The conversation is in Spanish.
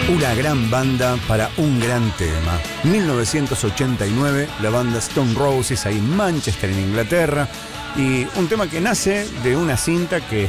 Una gran banda para un gran tema. 1989, la banda Stone Roses, ahí en Manchester, en Inglaterra. Y un tema que nace de una cinta que